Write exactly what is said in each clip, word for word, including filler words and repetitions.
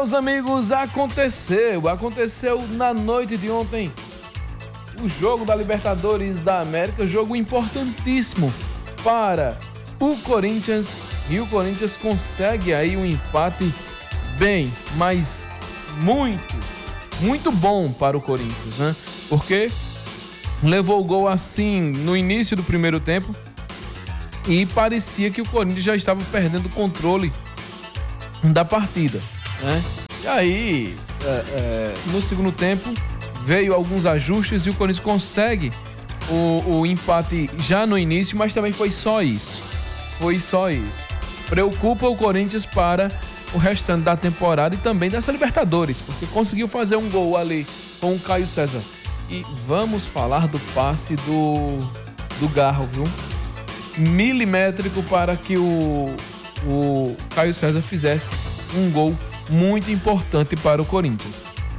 Meus amigos, aconteceu, aconteceu na noite de ontem o jogo da Libertadores da América, jogo importantíssimo para o Corinthians, e o Corinthians consegue aí um empate bem, mas muito, muito bom para o Corinthians, né? Porque levou o gol assim no início do primeiro tempo e parecia que o Corinthians já estava perdendo o controle da partida, né? E aí, é, é, no segundo tempo, veio alguns ajustes e o Corinthians consegue o, o empate já no início, mas também foi só isso. Foi só isso. Preocupa o Corinthians para o restante da temporada e também dessa Libertadores, porque conseguiu fazer um gol ali com o Caio César. E vamos falar do passe do, do Garro, viu? Milimétrico para que o, o Caio César fizesse um gol muito importante para o Corinthians.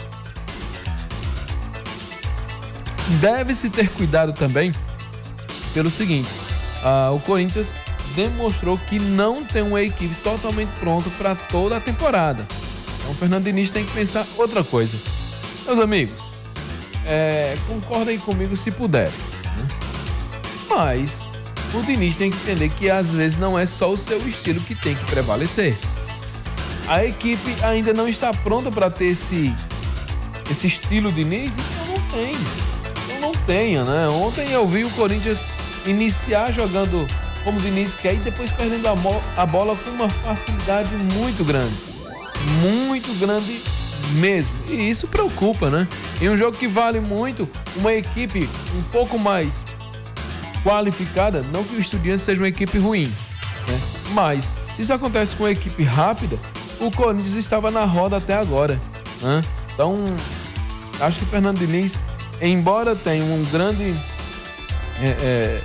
Deve-se ter cuidado também pelo seguinte, uh, o Corinthians demonstrou que não tem uma equipe totalmente pronta para toda a temporada. Então o Fernando Diniz tem que pensar outra coisa. Meus amigos, é, concordem comigo se puderem, né? Mas o Diniz tem que entender que às vezes não é só o seu estilo que tem que prevalecer. A equipe ainda não está pronta para ter esse, esse estilo Diniz, então não tem. Então não tenha, né? Ontem eu vi o Corinthians iniciar jogando como o Diniz quer e depois perdendo a, mo- a bola com uma facilidade muito grande. Muito grande mesmo. E isso preocupa, né? Em um jogo que vale muito, uma equipe um pouco mais qualificada, não que o Estudiantes seja uma equipe ruim, né? Mas se isso acontece com uma equipe rápida, o Corinthians estava na roda até agora, né? Então, acho que o Fernando Diniz, embora tenha um grande, é,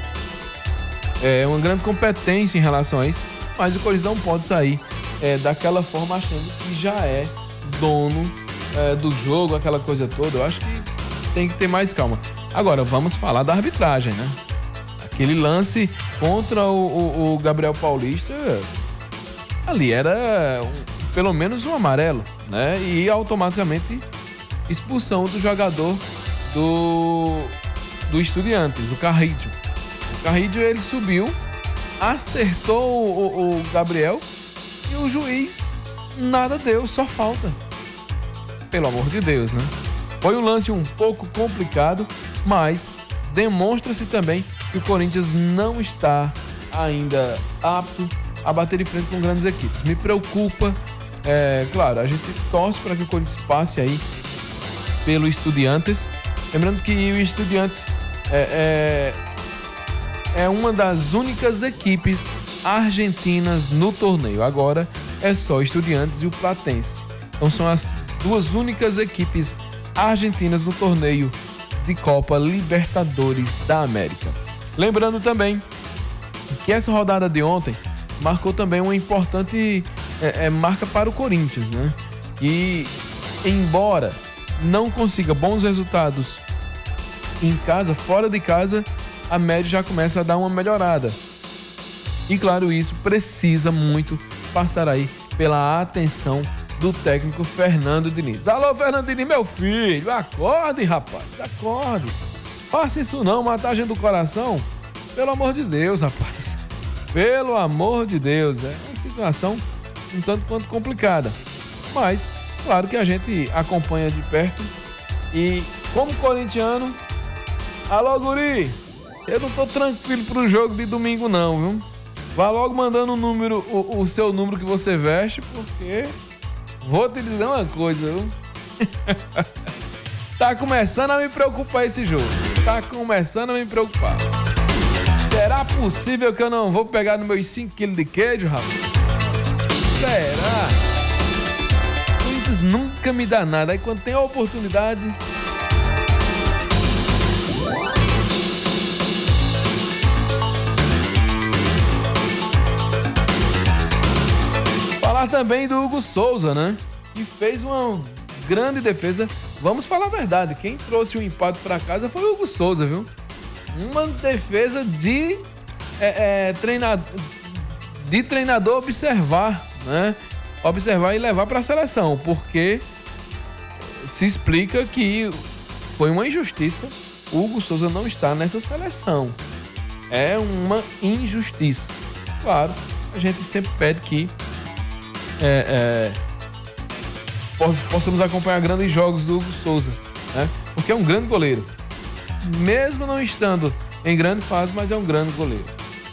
é, é uma grande competência em relação a isso, mas o Corinthians não pode sair é, daquela forma achando que já é dono é, do jogo, aquela coisa toda. Eu acho que tem que ter mais calma. Agora, vamos falar da arbitragem, né? Aquele lance contra o, o, o Gabriel Paulista, ali era um, pelo menos um amarelo, né? E automaticamente expulsão do jogador do, do Estudiantes, o Carrillo. O Carrillo, ele subiu, acertou o, o Gabriel e o juiz nada deu, só falta. Pelo amor de Deus, né? Foi um lance um pouco complicado, mas demonstra-se também que o Corinthians não está ainda apto a bater de frente com grandes equipes. Me preocupa, é, claro, a gente torce para que o Corinthians passe aí pelo Estudiantes. Lembrando que o Estudiantes é, é, é uma das únicas equipes argentinas no torneio. Agora é só o Estudiantes e o Platense. Então são as duas únicas equipes argentinas no torneio de Copa Libertadores da América. Lembrando também que essa rodada de ontem marcou também uma importante é, é, marca para o Corinthians, né? E embora não consiga bons resultados em casa, fora de casa, a média já começa a dar uma melhorada. E claro, isso precisa muito passar aí pela atenção do técnico Fernando Diniz. Alô, Fernando Diniz, meu filho, acorde, rapaz, acorde. Faça isso não, matagem do coração. Pelo amor de Deus, rapaz. Pelo amor de Deus, é uma situação um tanto quanto complicada. Mas, claro que a gente acompanha de perto e, como corintiano, alô, guri, eu não tô tranquilo pro jogo de domingo não, viu? Vá logo mandando o número, o, o seu número que você veste, porque vou te dizer uma coisa, viu? Tá começando a me preocupar esse jogo. Tá começando a me preocupar. Será possível que eu não vou pegar nos meus cinco quilos de queijo, rapaz? Será? O Corinthians nunca me dá nada. Aí quando tem a oportunidade... Falar também do Hugo Souza, né? Que fez uma grande defesa. Vamos falar a verdade, quem trouxe o empate para casa foi o Hugo Souza, viu? Uma defesa de, é, é, treinador, de treinador observar, né? observar e levar para a seleção, porque se explica que foi uma injustiça o Hugo Souza não estar nessa seleção. É uma injustiça. Claro, a gente sempre pede que é, é, possamos acompanhar grandes jogos do Hugo Souza, né? Porque é um grande goleiro. Mesmo não estando em grande fase, mas é um grande goleiro.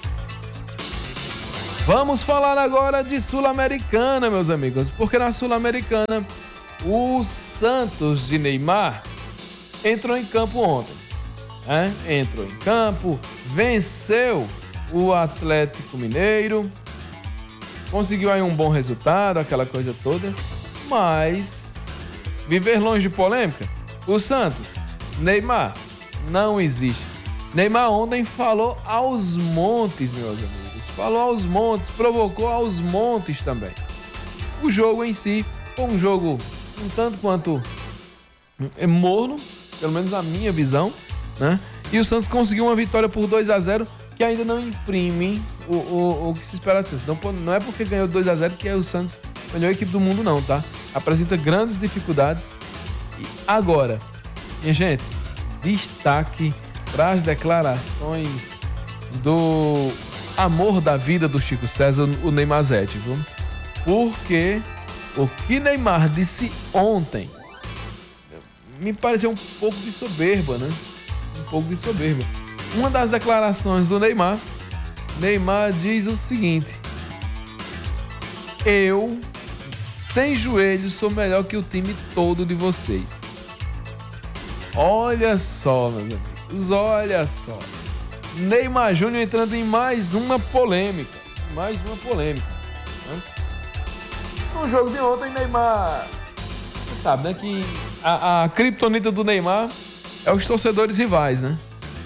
Vamos falar agora de Sul-Americana, meus amigos, porque na Sul-Americana o Santos de Neymar entrou em campo ontem. Né? Entrou em campo, venceu o Atlético Mineiro, conseguiu aí um bom resultado, aquela coisa toda, mas viver longe de polêmica, o Santos, Neymar, não existe. Neymar ontem falou aos montes, meus amigos, falou aos montes, provocou aos montes também. O jogo em si foi um jogo um tanto quanto morno, pelo menos na minha visão, né? E o Santos conseguiu uma vitória por dois a zero, que ainda não imprime o, o, o que se espera do Santos. Não, não é porque ganhou dois a zero que é o Santos a melhor equipe do mundo, não, tá? Apresenta grandes dificuldades. E agora, minha gente, destaque para as declarações do amor da vida do Chico César, o Neymar Zete, viu? Porque o que Neymar disse ontem me pareceu um pouco de soberba, né? Um pouco de soberba. Uma das declarações do Neymar, Neymar diz o seguinte: eu, sem joelhos, sou melhor que o time todo de vocês. Olha só, meus amigos, olha só. Neymar Júnior entrando em mais uma polêmica. Mais uma polêmica. Né? No jogo de ontem, Neymar... Você sabe, né? Que a, a criptonita do Neymar é os torcedores rivais, né?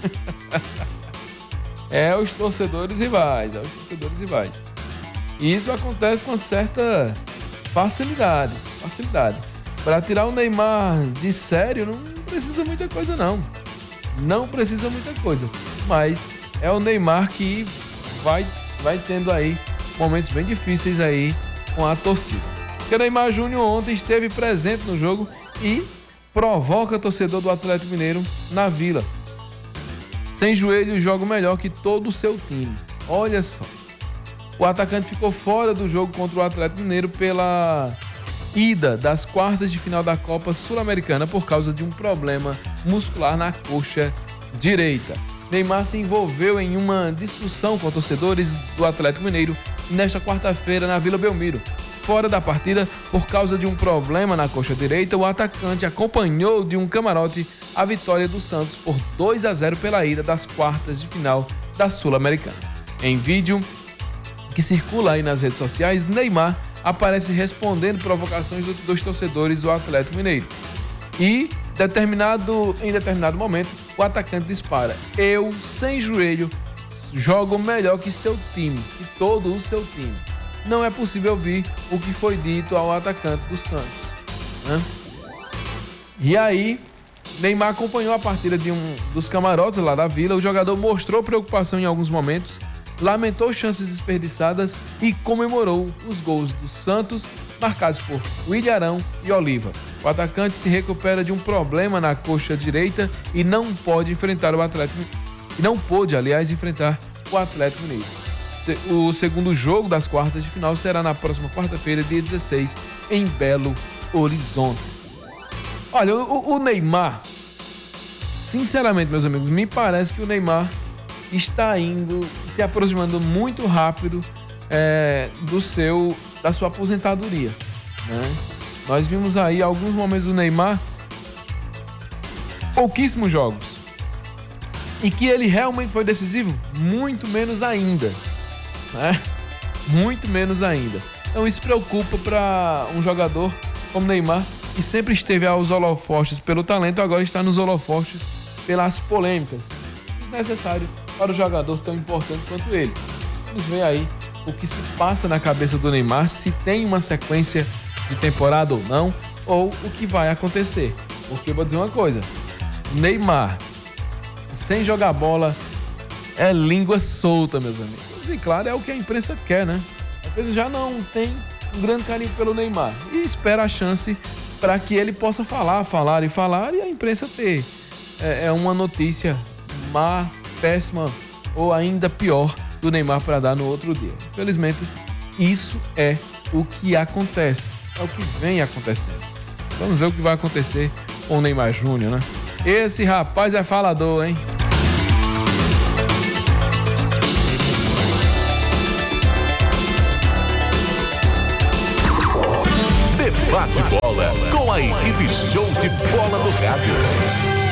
é os torcedores rivais. É os torcedores rivais. E isso acontece com certa facilidade. Facilidade. Para tirar o Neymar de sério, não precisa muita coisa, não. Não precisa muita coisa. Mas é o Neymar que vai, vai tendo aí momentos bem difíceis aí com a torcida. Porque o Neymar Júnior ontem esteve presente no jogo e provoca o torcedor do Atlético Mineiro na Vila. Sem joelho, joga melhor que todo o seu time. Olha só. O atacante ficou fora do jogo contra o Atlético Mineiro pela ida das quartas de final da Copa Sul-Americana por causa de um problema muscular na coxa direita. Neymar se envolveu em uma discussão com torcedores do Atlético Mineiro nesta quarta-feira na Vila Belmiro. Fora da partida, por causa de um problema na coxa direita, o atacante acompanhou de um camarote a vitória do Santos por dois a zero pela ida das quartas de final da Sul-Americana. Em vídeo que circula aí nas redes sociais, Neymar aparece respondendo provocações dos torcedores do Atlético Mineiro. E determinado, em determinado momento, o atacante dispara: eu, sem joelho, jogo melhor que seu time, que todo o seu time. Não é possível ouvir o que foi dito ao atacante do Santos. Né? E aí, Neymar acompanhou a partida de um dos camarotes lá da Vila. O jogador mostrou preocupação em alguns momentos, lamentou chances desperdiçadas e comemorou os gols do Santos, marcados por Willian e Oliva. O atacante se recupera de um problema na coxa direita e não pode enfrentar o Atlético e não pôde, aliás, enfrentar o Atlético Mineiro. O segundo jogo das quartas de final será na próxima quarta-feira, dia dezesseis, em Belo Horizonte. Olha, o, o Neymar, sinceramente, meus amigos, me parece que o Neymar está indo, se aproximando muito rápido é, do seu, da sua aposentadoria. Né? Nós vimos aí alguns momentos do Neymar, pouquíssimos jogos. E que ele realmente foi decisivo, muito menos ainda. Né? Muito menos ainda. Então isso preocupa para um jogador como Neymar, que sempre esteve aos holofotes pelo talento, agora está nos holofotes pelas polêmicas. Desnecessário para o jogador tão importante quanto ele. Vamos ver aí o que se passa na cabeça do Neymar, se tem uma sequência de temporada ou não, ou o que vai acontecer. Porque eu vou dizer uma coisa: Neymar, sem jogar bola, é língua solta, meus amigos. E claro, é o que a imprensa quer, né? A imprensa já não tem um grande carinho pelo Neymar e espera a chance para que ele possa falar, falar e falar e a imprensa ter é, é uma notícia má, péssima ou ainda pior do Neymar para dar no outro dia. Infelizmente, isso é o que acontece, é o que vem acontecendo. Vamos ver o que vai acontecer com o Neymar Júnior, né? Esse rapaz é falador, hein? Debate Bola com a equipe Show de Bola do Rádio.